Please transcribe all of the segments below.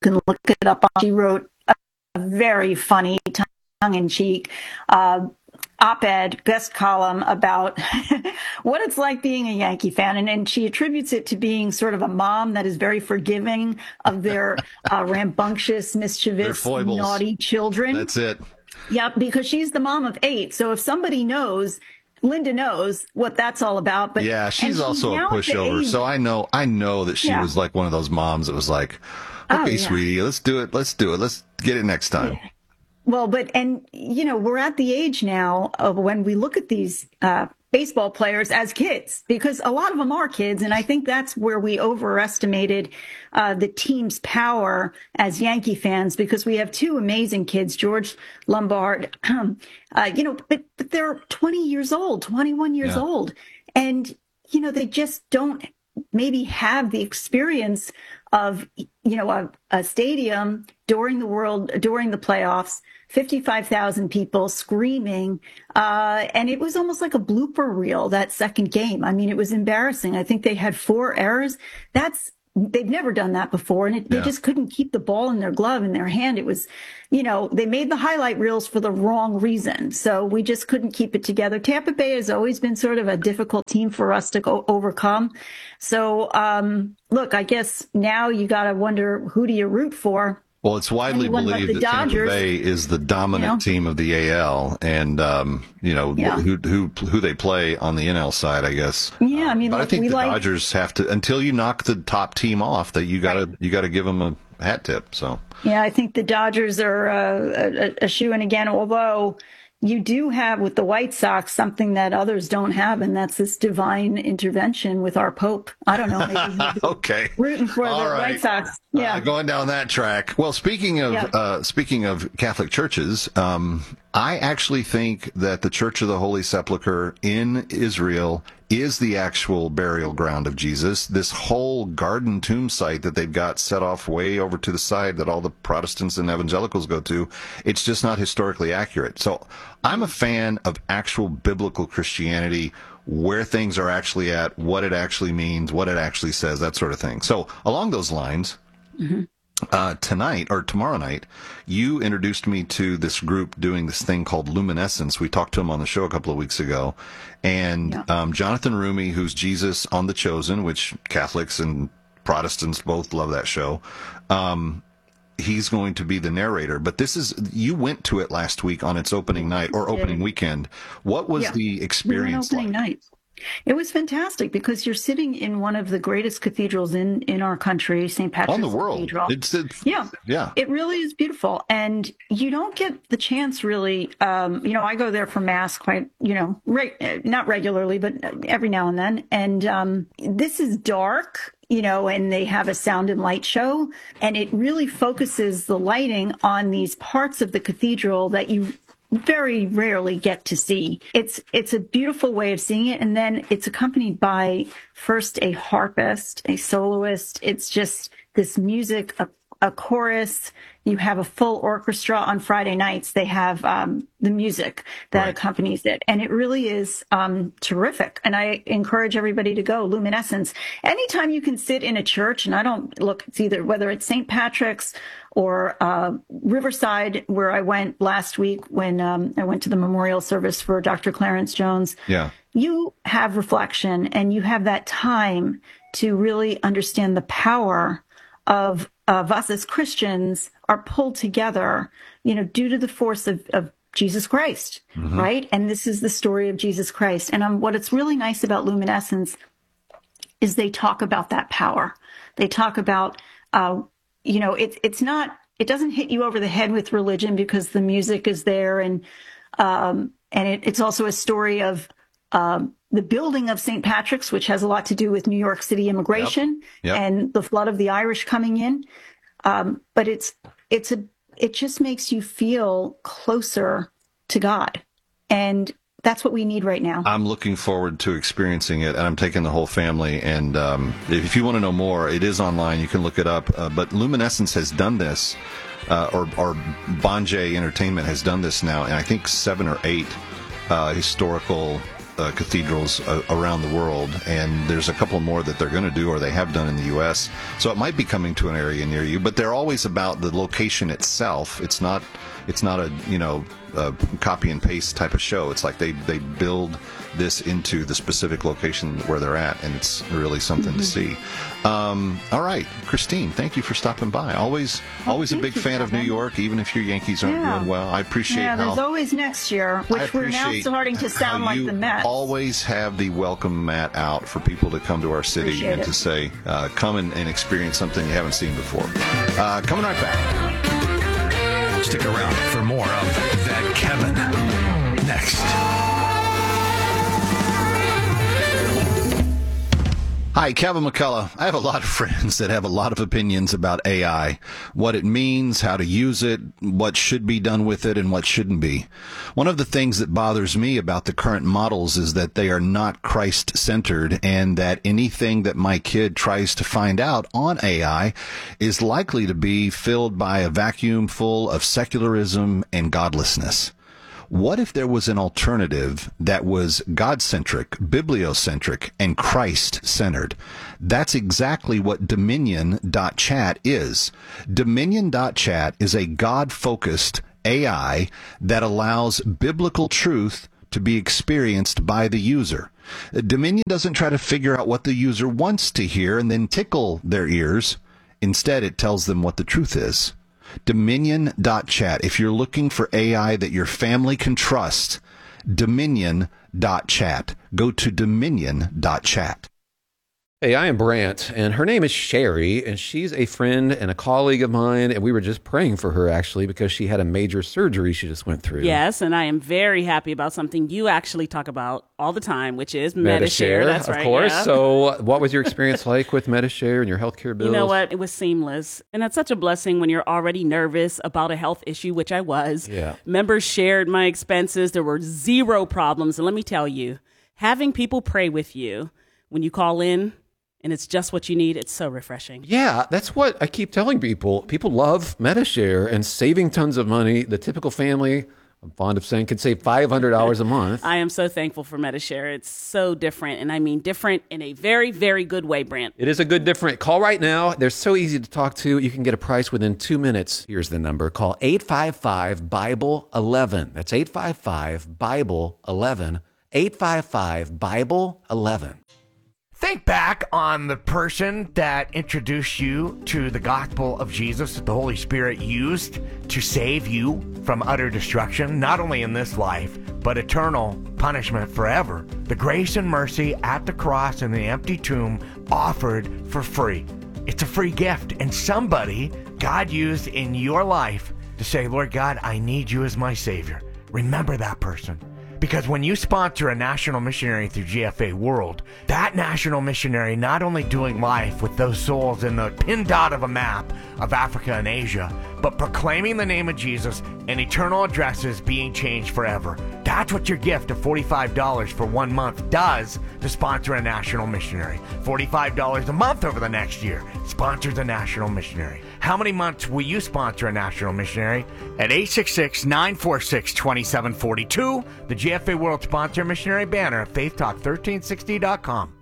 can look it up. She wrote a very funny, tongue-in-cheek op-ed guest column about what it's like being a Yankee fan. And she attributes it to being sort of a mom that is very forgiving of their rambunctious, mischievous, naughty children. That's it. Yeah, because she's the mom of 8. So if somebody knows, Linda knows what that's all about. But yeah, she's also a pushover. So I know that she was like one of those moms that was like, okay, sweetie, let's do it. Let's get it next time. Yeah. Well, we're at the age now of when we look at these baseball players as kids, because a lot of them are kids. And I think that's where we overestimated the team's power as Yankee fans, because we have 2 amazing kids, George Lombard, but they're 20 years old, 21 years old. And, they just don't maybe have the experience of, a stadium during the playoffs, 55,000 people screaming. And it was almost like a blooper reel, that second game. I mean, it was embarrassing. I think they had 4 errors. They've never done that before. And they just couldn't keep the ball in their glove, in their hand. It was, they made the highlight reels for the wrong reason. So we just couldn't keep it together. Tampa Bay has always been sort of a difficult team for us to overcome. So, look, I guess now you got to wonder, who do you root for? Well, it's widely believed that Tampa Bay is the dominant team of the AL, and who they play on the NL side, I guess. Yeah, I mean, but I think the Dodgers have to, until you knock the top team off, that you got to give them a hat tip. So yeah, I think the Dodgers are a shoo-in again. Although you do have with the White Sox something that others don't have, and that's this divine intervention with our Pope. I don't know. Maybe okay. Rooting for the White Sox. Yeah. Going down that track. Well, speaking of Catholic churches, I actually think that the Church of the Holy Sepulchre in Israel is the actual burial ground of Jesus. This whole garden tomb site that they've got set off way over to the side that all the Protestants and evangelicals go to, it's just not historically accurate. So I'm a fan of actual biblical Christianity, where things are actually at, what it actually means, what it actually says, that sort of thing. So along those lines, tonight or tomorrow night, you introduced me to this group doing this thing called Luminescence. We talked to him on the show a couple of weeks ago. And Jonathan Rumi, who's Jesus on The Chosen, which Catholics and Protestants both love that show. He's going to be the narrator. But you went to it last week on its opening night or opening weekend. What was the experience like? Night. It was fantastic, because you're sitting in one of the greatest cathedrals in our country, St. Patrick's on the world. Cathedral. Yeah. It really is beautiful. And you don't get the chance really, I go there for Mass quite, not regularly, but every now and then. And this is dark, and they have a sound and light show. And it really focuses the lighting on these parts of the cathedral that you very rarely get to see. It's a beautiful way of seeing it. And then it's accompanied by first a harpist, a soloist. It's just this music, a chorus. You have a full orchestra on Friday nights. They have the music that accompanies it. And it really is terrific. And I encourage everybody to go. Luminescence. Anytime you can sit in a church, and I don't look, it's either whether it's St. Patrick's or Riverside, where I went last week when I went to the memorial service for Dr. Clarence Jones. Yeah. You have reflection, and you have that time to really understand the power of us as Christians are pulled together, due to the force of Jesus Christ, right? And this is the story of Jesus Christ. And what it's really nice about Luminescence is they talk about that power. They talk about, it's not, it doesn't hit you over the head with religion, because the music is there, and it's also a story of the building of St. Patrick's, which has a lot to do with New York City immigration and the flood of the Irish coming in. But it just makes you feel closer to God. And that's what we need right now. I'm looking forward to experiencing it, and I'm taking the whole family. And if you want to know more, it is online. You can look it up. But Luminescence has done this, or Bonjay Entertainment has done this now, and I think 7 or 8 historical cathedrals around the world, and there's a couple more that they're going to do or they have done in the U.S. So it might be coming to an area near you, but they're always about the location itself. It's not a copy and paste type of show. It's like they build this into the specific location where they're at, and it's really something to see. All right, Christine, thank you for stopping by. Always a big fan of New York, even if your Yankees aren't doing well. I appreciate how... there's always next year, which we're now starting to sound like the Mets. You always have the welcome mat out for people to come to our city and to say, come and experience something you haven't seen before. Coming right back. Stick around for more of That Kevin next. Hi, Kevin McCullough. I have a lot of friends that have a lot of opinions about AI, what it means, how to use it, what should be done with it, and what shouldn't be. One of the things that bothers me about the current models is that they are not Christ-centered, and that anything that my kid tries to find out on AI is likely to be filled by a vacuum full of secularism and godlessness. What if there was an alternative that was God-centric, bibliocentric, and Christ-centered? That's exactly what Dominion.chat is. Dominion.chat is a God-focused AI that allows biblical truth to be experienced by the user. Dominion doesn't try to figure out what the user wants to hear and then tickle their ears. Instead, it tells them what the truth is. Dominion.chat. If you're looking for AI that your family can trust, Dominion.chat. Go to Dominion.chat. Hey, I am Brant, and her name is Sherry, and she's a friend and a colleague of mine, and we were just praying for her, actually, because she had a major surgery she just went through. Yes, and I am very happy about something you actually talk about all the time, which is Medi-Share. That's right, of course. Yeah. So what was your experience like with Medi-Share and your healthcare bills? You know what? It was seamless, and that's such a blessing when you're already nervous about a health issue, which I was. Yeah. Members shared my expenses. There were zero problems, and let me tell you, having people pray with you when you call in, and it's just what you need, it's so refreshing. Yeah, that's what I keep telling people. People love Medi-Share and saving tons of money. The typical family, I'm fond of saying, could save $500 a month. I am so thankful for Medi-Share. It's so different, and I mean different in a very, very good way, Brant. It is a good different. Call right now. They're so easy to talk to. You can get a price within 2 minutes. Here's the number. Call 855-BIBLE-11. That's 855-BIBLE-11. 855-BIBLE-11. Think back on the person that introduced you to the gospel of Jesus that the Holy Spirit used to save you from utter destruction, not only in this life, but eternal punishment forever. The grace and mercy at the cross and the empty tomb offered for free. It's a free gift, and somebody God used in your life to say, Lord God, I need you as my Savior. Remember that person. Because when you sponsor a national missionary through GFA World, that national missionary not only doing life with those souls in the pin dot of a map of Africa and Asia, but proclaiming the name of Jesus and eternal addresses being changed forever. That's what your gift of $45 for 1 month does to sponsor a national missionary. $45 a month over the next year sponsors a national missionary. How many months will you sponsor a national missionary? At 866-946-2742, the GFA World Sponsor Missionary banner at faithtalk1360.com.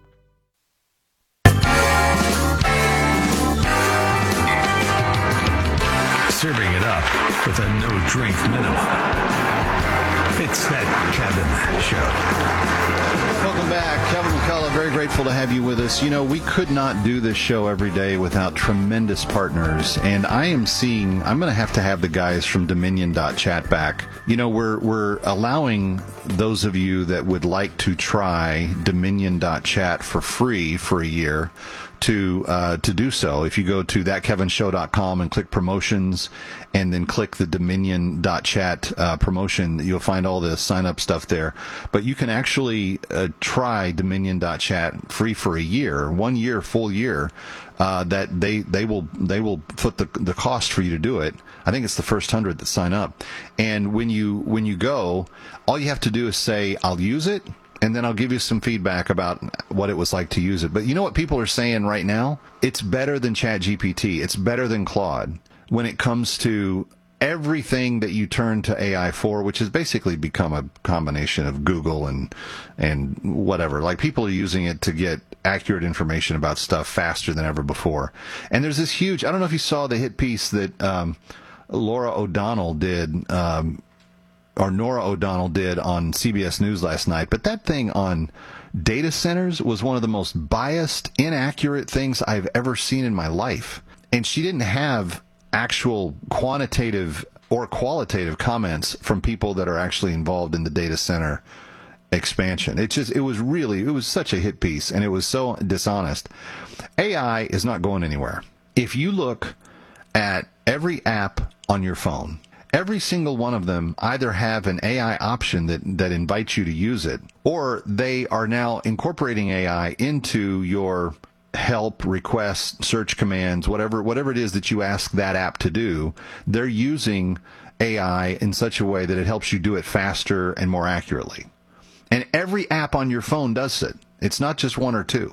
Serving it up with a no-drink minimum. It's That Kevin Show. Welcome back. Kevin McCullough, very grateful to have you with us. You know, we could not do this show every day without tremendous partners, and I'm going to have the guys from Dominion.chat back. You know, we're allowing those of you that would like to try Dominion.chat for free for a year to do so. If you go to thatkevinshow.com and click promotions and then click the Dominion.chat promotion, you'll find all the sign up stuff there. But you can actually try Dominion.chat free for a year, 1 year, full year. That they will foot the cost for you to do it. I think it's the first 100 that sign up. And when you go, all you have to do is say, I'll use it, and then I'll give you some feedback about what it was like to use it. But you know what people are saying right now? It's better than ChatGPT. It's better than Claude when it comes to everything that you turn to AI for, which has basically become a combination of Google and whatever. Like, people are using it to get accurate information about stuff faster than ever before. And there's this huge, I don't know if you saw the hit piece that Laura O'Donnell did, or Nora O'Donnell did on CBS News last night, but that thing on data centers was one of the most biased, inaccurate things I've ever seen in my life. And she didn't have actual quantitative or qualitative comments from people that are actually involved in the data center expansion. It was such a hit piece, and it was so dishonest. AI is not going anywhere. If you look at every app on your phone, every single one of them either have an AI option that invites you to use it, or they are now incorporating AI into your help, requests, search commands, whatever it is that you ask that app to do. They're using AI in such a way that it helps you do it faster and more accurately. And every app on your phone does it. It's not just one or two.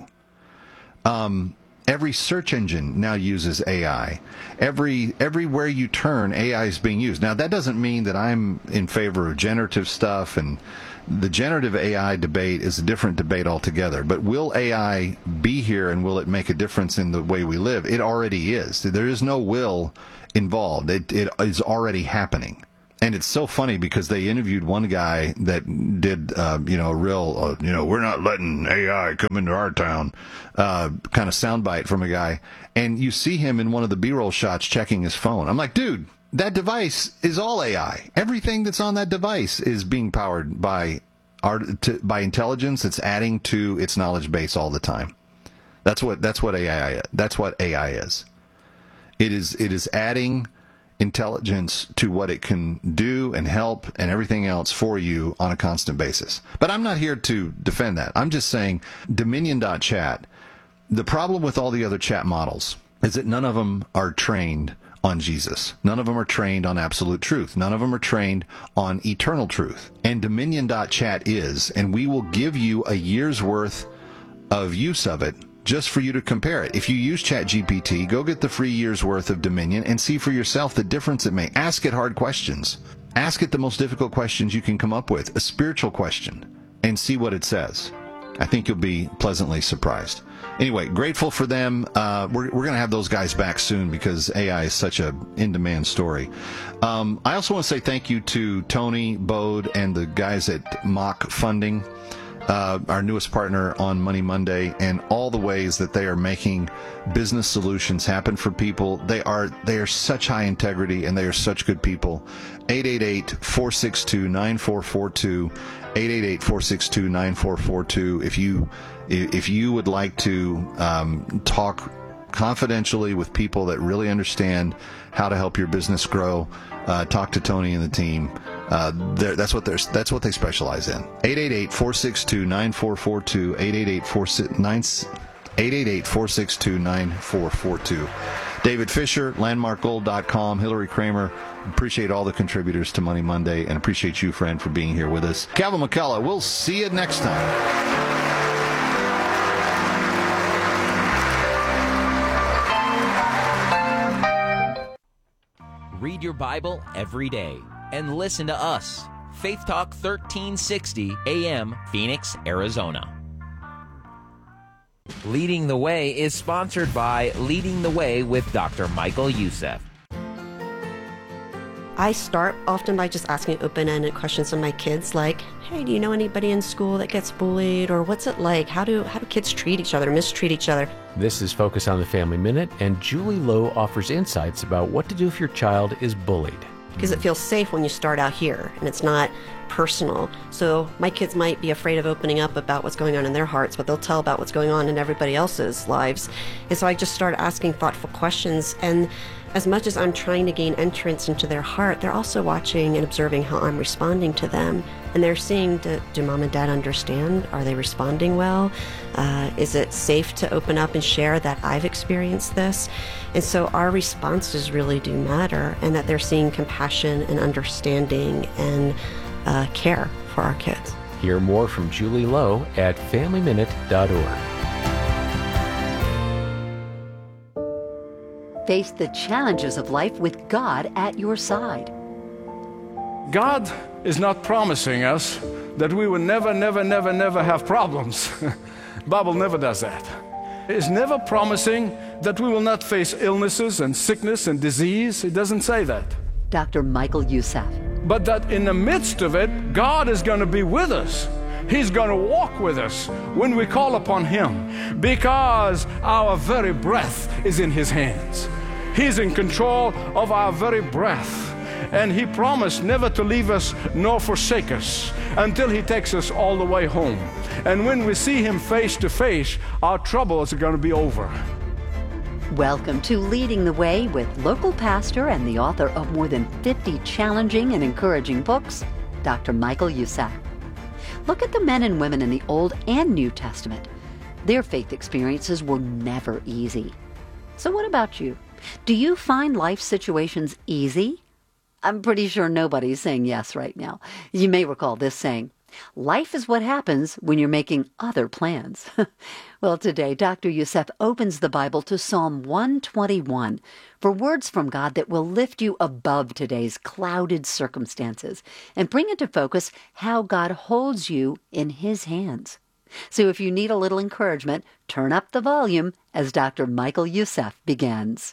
Every search engine now uses AI. Everywhere you turn, AI is being used. Now, that doesn't mean that I'm in favor of generative stuff, and the generative AI debate is a different debate altogether. But will AI be here, and will it make a difference in the way we live? It already is. There is no will involved. It is already happening. And it's so funny because they interviewed one guy that did, a real, we're not letting AI come into our town, kind of soundbite from a guy. And you see him in one of the B-roll shots checking his phone. I'm like, dude, that device is all AI. Everything that's on that device is being powered by intelligence that's adding to its knowledge base all the time. That's what AI is. It is adding intelligence to what it can do and help and everything else for you on a constant basis. But I'm not here to defend that. I'm just saying Dominion.chat, the problem with all the other chat models is that none of them are trained on Jesus. None of them are trained on absolute truth. None of them are trained on eternal truth. And Dominion.chat is, and we will give you a year's worth of use of it just for you to compare it. If you use ChatGPT, go get the free year's worth of Dominion and see for yourself the difference it makes. Ask it hard questions. Ask it the most difficult questions you can come up with, a spiritual question, and see what it says. I think you'll be pleasantly surprised. Anyway, grateful for them. We're going to have those guys back soon because AI is such a in-demand story. I also want to say thank you to Tony Bode and the guys at Mock Funding, our newest partner on Money Monday, and all the ways that they are making business solutions happen for people. They are such high integrity, and they are such good people. 888-462-9442, 888-462-9442. If you would like to talk confidentially with people that really understand how to help your business grow, talk to Tony and the team. That's what they specialize in. 888-462-9442, 888-462-9442. David Fisher, landmarkgold.com, Hillary Kramer. Appreciate all the contributors to Money Monday, and appreciate you, friend, for being here with us. Calvin McCullough, we'll see you next time. Read your Bible every day and listen to us. Faith Talk 1360 AM, Phoenix, Arizona. Leading the Way is sponsored by Leading the Way with Dr. Michael Youssef. I start often by just asking open-ended questions of my kids, like, hey, do you know anybody in school that gets bullied? Or what's it like? How do kids treat each other, mistreat each other? This is Focus on the Family Minute, and Julie Lowe offers insights about what to do if your child is bullied. Because it feels safe when you start out here, and it's not personal. So my kids might be afraid of opening up about what's going on in their hearts, but they'll tell about what's going on in everybody else's lives. And so I just started asking thoughtful questions, and as much as I'm trying to gain entrance into their heart, they're also watching and observing how I'm responding to them. And they're seeing, do mom and dad understand? Are they responding well? Is it safe to open up and share that I've experienced this? And so our responses really do matter, and that they're seeing compassion and understanding and care for our kids. Hear more from Julie Lowe at FamilyMinute.org. Face the challenges of life with God at your side. God is not promising us that we will never have problems. Bible never does that. It's never promising that we will not face illnesses and sickness and disease. It doesn't say that. Dr. Michael Youssef. But that in the midst of it, God is going to be with us. He's going to walk with us when we call upon Him, because our very breath is in His hands. He's in control of our very breath. And He promised never to leave us nor forsake us until He takes us all the way home. And when we see Him face to face, our troubles are going to be over. Welcome to Leading the Way with local pastor and the author of more than 50 challenging and encouraging books, Dr. Michael Youssef. Look at the men and women in the Old and New Testament. Their faith experiences were never easy. So what about you? Do you find life situations easy? I'm pretty sure nobody's saying yes right now. You may recall this saying, life is what happens when you're making other plans. Well, today, Dr. Youssef opens the Bible to Psalm 121 for words from God that will lift you above today's clouded circumstances and bring into focus how God holds you in His hands. So if you need a little encouragement, turn up the volume as Dr. Michael Youssef begins.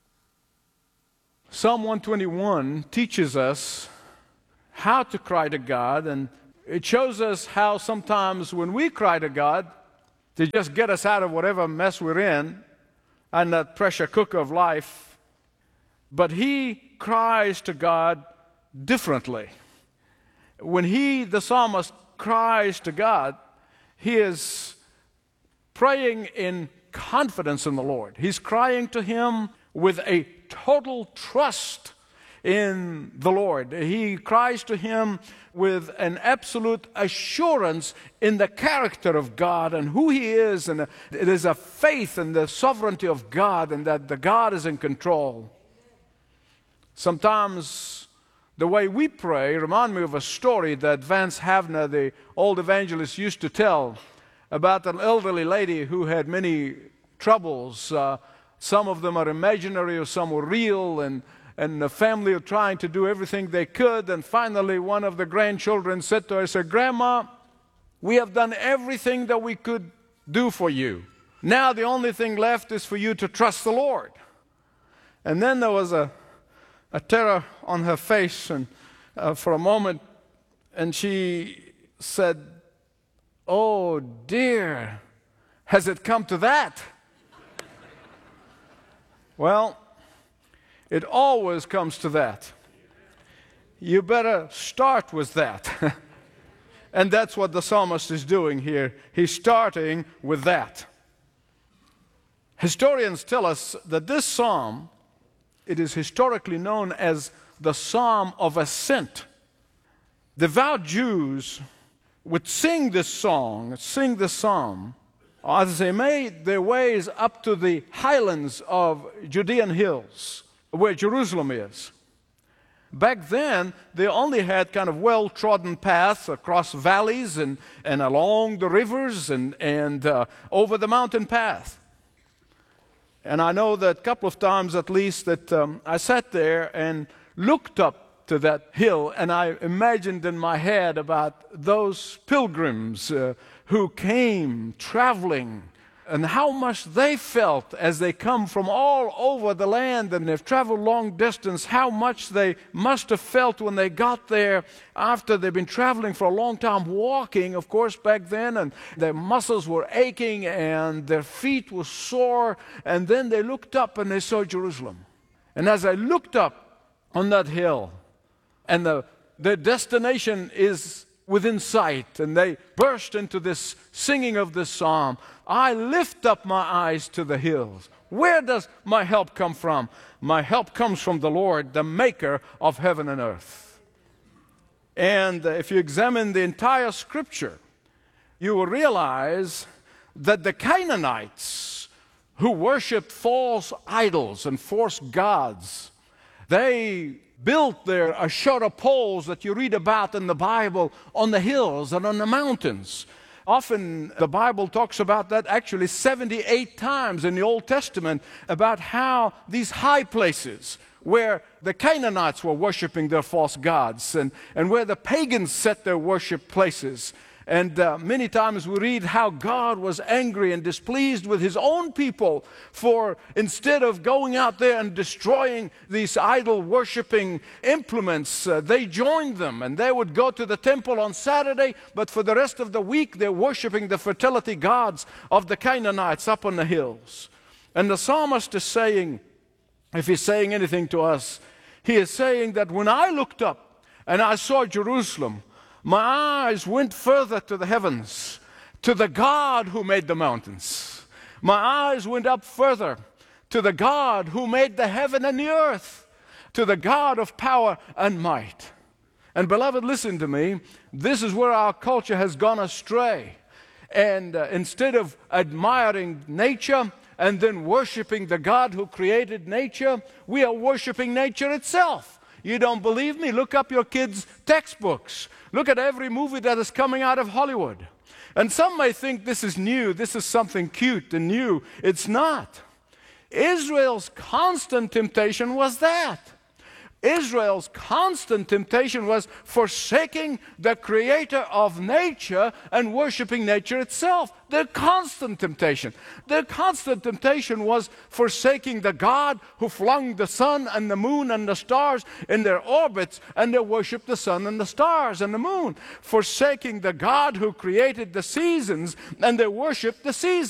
Psalm 121 teaches us how to cry to God, and it shows us how sometimes when we cry to God to just get us out of whatever mess we're in and that pressure cooker of life, but He cries to God differently. When the psalmist cries to God, he is praying in confidence in the Lord. He's crying to Him with a total trust in the Lord. He cries to Him with an absolute assurance in the character of God and who He is, and it is a faith in the sovereignty of God and that the God is in control. Sometimes the way we pray reminds me of a story that Vance Havner, the old evangelist, used to tell about an elderly lady who had many troubles. Some of them are imaginary or some were real, and the family are trying to do everything they could. And finally, one of the grandchildren said to her, said, "Grandma, we have done everything that we could do for you. Now the only thing left is for you to trust the Lord." And then there was a terror on her face and for a moment, and she said, "Oh dear, has it come to that?" Well, it always comes to that. You better start with that. And that's what the psalmist is doing here. He's starting with that. Historians tell us that this psalm, it is historically known as the Psalm of Ascent. Devout Jews would sing this song, sing this psalm, as they made their ways up to the highlands of Judean hills, where Jerusalem is. Back then, they only had kind of well-trodden paths across valleys and along the rivers and over the mountain path. And I know that a couple of times at least that I sat there and looked up to that hill, and I imagined in my head about those pilgrims who came traveling and how much they felt as they come from all over the land and they've traveled long distance, how much they must have felt when they got there after they've been traveling for a long time, walking, of course, back then, and their muscles were aching and their feet were sore, and then they looked up and they saw Jerusalem. And as I looked up on that hill, and the destination is within sight, and they burst into this singing of this psalm, I lift up my eyes to the hills. Where does my help come from? My help comes from the Lord, the maker of heaven and earth. And if you examine the entire scripture, you will realize that the Canaanites who worshiped false idols and false gods, they built their Asherah poles that you read about in the Bible on the hills and on the mountains. often the Bible talks about that, actually 78 times in the Old Testament, about how these high places where the Canaanites were worshiping their false gods and where the pagans set their worship places. And many times we read how God was angry and displeased with his own people for, instead of going out there and destroying these idol worshiping implements, they joined them, and they would go to the temple on Saturday, but for the rest of the week they're worshiping the fertility gods of the Canaanites up on the hills. And the psalmist is saying, if he's saying anything to us, he is saying that when I looked up and I saw Jerusalem, my eyes went further to the heavens, to the God who made the mountains. My eyes went up further to the God who made the heaven and the earth, to the God of power and might. And beloved, listen to me. This is where our culture has gone astray. And instead of admiring nature and then worshiping the God who created nature, we are worshiping nature itself. You don't believe me? Look up your kids' textbooks. Look at every movie that is coming out of Hollywood. And some may think this is new, this is something cute and new. It's not. Israel's constant temptation was that. Israel's constant temptation was forsaking the creator of nature and worshiping nature itself. Their constant temptation. Their constant temptation was forsaking the God who flung the sun and the moon and the stars in their orbits, and they worshiped the sun and the stars and the moon. Forsaking the God who created the seasons, and they worshiped the seasons.